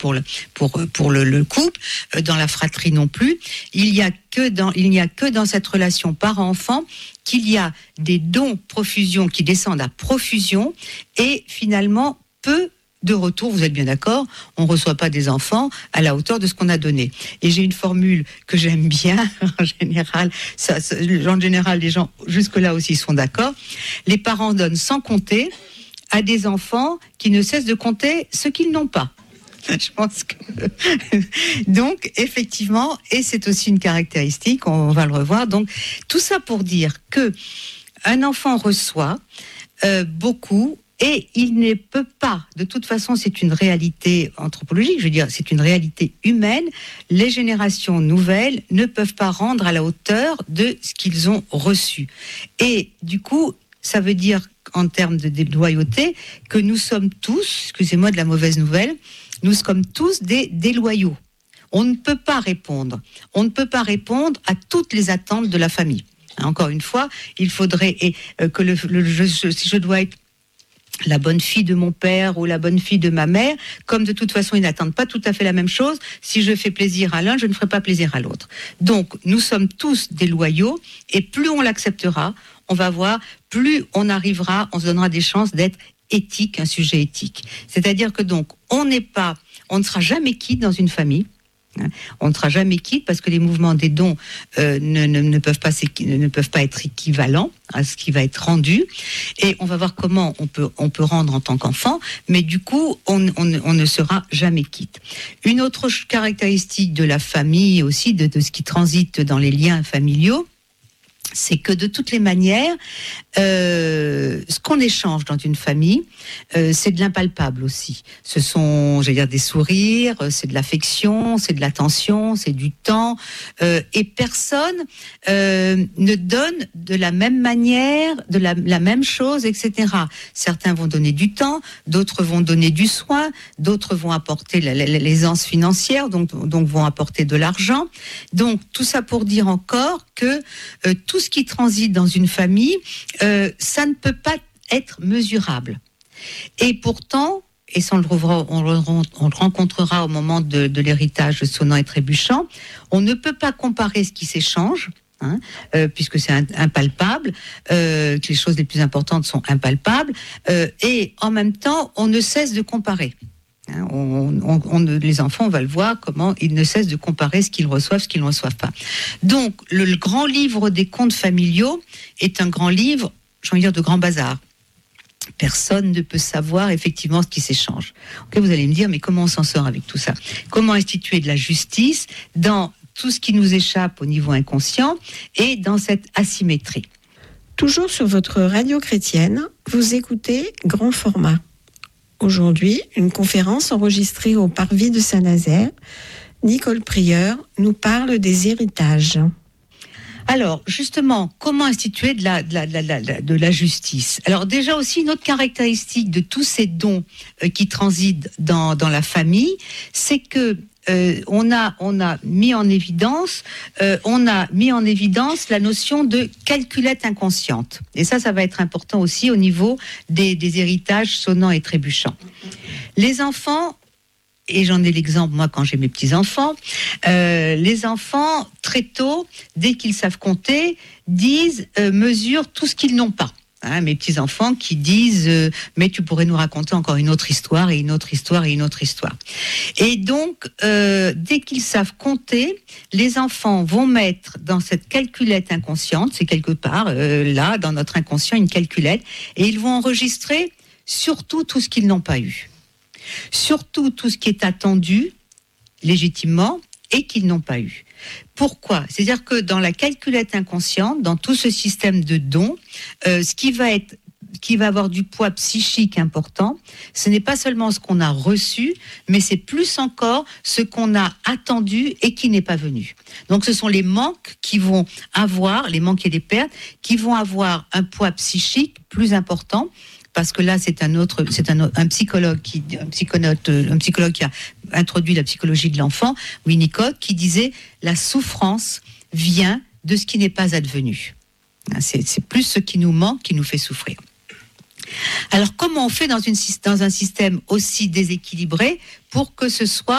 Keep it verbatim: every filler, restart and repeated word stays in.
pour le, pour, pour le, le couple, dans la fratrie non plus. Il y a que dans, il n'y a que dans cette relation parent-enfant qu'il y a des dons profusion qui descendent à profusion et finalement peu de retour, vous êtes bien d'accord, on ne reçoit pas des enfants à la hauteur de ce qu'on a donné. Et j'ai une formule que j'aime bien, en général, ça, ça, en général, les gens jusque-là aussi sont d'accord. Les parents donnent sans compter à des enfants qui ne cessent de compter ce qu'ils n'ont pas. Je pense que... Donc, effectivement, et c'est aussi une caractéristique, on va le revoir. Donc, tout ça pour dire que un enfant reçoit euh, beaucoup. Et il ne peut pas, de toute façon, c'est une réalité anthropologique, je veux dire, c'est une réalité humaine. Les générations nouvelles ne peuvent pas rendre à la hauteur de ce qu'ils ont reçu. Et du coup, ça veut dire, en termes de déloyauté, que nous sommes tous, excusez-moi de la mauvaise nouvelle, nous sommes tous des déloyaux. On ne peut pas répondre. On ne peut pas répondre à toutes les attentes de la famille. Encore une fois, il faudrait et, euh, que le, le je, je, si je dois être la bonne fille de mon père ou la bonne fille de ma mère, comme de toute façon ils n'attendent pas tout à fait la même chose, si je fais plaisir à l'un, je ne ferai pas plaisir à l'autre. Donc nous sommes tous des loyaux et plus on l'acceptera, on va voir, plus on arrivera, on se donnera des chances d'être éthique, un sujet éthique. C'est-à-dire que donc on n'est pas, on ne sera jamais quitte dans une famille. On ne sera jamais quitte parce que les mouvements des dons euh, ne, ne, ne, peuvent pas, ne peuvent pas être équivalents à ce qui va être rendu. Et on va voir comment on peut, on peut rendre en tant qu'enfant, mais du coup, on, on, on ne sera jamais quitte. Une autre caractéristique de la famille aussi, de, de ce qui transite dans les liens familiaux, c'est que de toutes les manières, euh, ce qu'on échange dans une famille, euh, c'est de l'impalpable aussi. Ce sont, j'allais dire, des sourires, c'est de l'affection, c'est de l'attention, c'est du temps. Euh, et personne euh, ne donne de la même manière, de la, la même chose, et cetera. Certains vont donner du temps, d'autres vont donner du soin, d'autres vont apporter la, la, l'aisance financière, donc, donc vont apporter de l'argent. Donc tout ça pour dire encore que euh, tout ce qui transite dans une famille, euh, ça ne peut pas être mesurable. Et pourtant, et ça on le, reverra, on, le, on le rencontrera au moment de, de l'héritage sonnant et trébuchant, on ne peut pas comparer ce qui s'échange, hein, euh, puisque c'est un, impalpable, euh, que les choses les plus importantes sont impalpables, euh, et en même temps, on ne cesse de comparer. On, on, on, les enfants, on va le voir, comment ils ne cessent de comparer ce qu'ils reçoivent, ce qu'ils ne reçoivent pas. Donc, le, le grand livre des contes familiaux est un grand livre, j'ai envie de dire, de grand bazar. Personne ne peut savoir effectivement ce qui s'échange. Okay, vous allez me dire, mais comment on s'en sort avec tout ça ? Comment instituer de la justice dans tout ce qui nous échappe au niveau inconscient et dans cette asymétrie ? Toujours sur votre radio chrétienne, vous écoutez Grand Format. Aujourd'hui, une conférence enregistrée au Parvis de Saint-Nazaire. Nicole Prieur nous parle des héritages. Alors, justement, comment instituer de la, de la, de la, de la justice ? Alors déjà aussi, une autre caractéristique de tous ces dons euh, qui transitent dans, dans la famille, c'est que Euh, on a on a mis en évidence euh, on a mis en évidence la notion de calculette inconsciente, et ça ça va être important aussi au niveau des, des héritages sonnants et trébuchants. Les enfants, et j'en ai l'exemple moi quand j'ai mes petits enfants, euh, les enfants très tôt, dès qu'ils savent compter, disent euh, mesurent tout ce qu'ils n'ont pas. Hein, mes petits-enfants qui disent euh, mais tu pourrais nous raconter encore une autre histoire et une autre histoire et une autre histoire. Et donc, euh, dès qu'ils savent compter, les enfants vont mettre dans cette calculette inconsciente, c'est quelque part euh, là, dans notre inconscient, une calculette, et ils vont enregistrer surtout tout ce qu'ils n'ont pas eu. Surtout tout ce qui est attendu, légitimement, et qu'ils n'ont pas eu. Pourquoi ? C'est-à-dire que dans la calculette inconsciente, dans tout ce système de dons, euh, ce qui va être, qui va avoir du poids psychique important, ce n'est pas seulement ce qu'on a reçu, mais c'est plus encore ce qu'on a attendu et qui n'est pas venu. Donc ce sont les manques qui vont avoir, les manques et les pertes, qui vont avoir un poids psychique plus important. Parce que là, c'est un autre, c'est un, un psychologue qui, un psychonote, un psychologue qui a introduit la psychologie de l'enfant, Winnicott, qui disait la souffrance vient de ce qui n'est pas advenu. C'est, c'est plus ce qui nous manque qui nous fait souffrir. Alors, comment on fait dans, une, dans un système aussi déséquilibré pour que ce soit